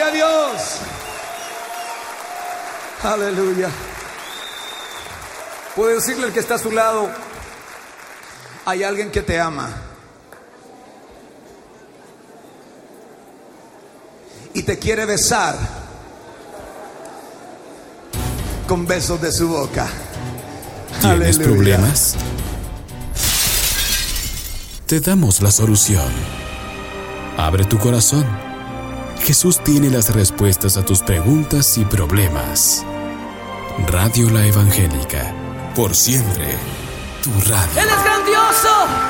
a Dios. Aleluya. Puede decirle al que está a su lado: hay alguien que te ama y te quiere besar con besos de su boca. ¿Tienes Aleluya. problemas? Te damos la solución. Abre tu corazón. Jesús tiene las respuestas a tus preguntas y problemas. Radio La Evangélica, por siempre, tu radio. ¡Él es grandioso!